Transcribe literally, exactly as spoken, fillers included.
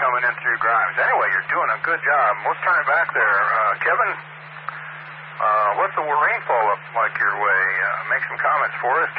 coming in through Grimes. Anyway, you're doing a good job. Let's turn it back there. Uh, Kevin, uh, what's the rainfall up like your way? Uh, make some comments for us.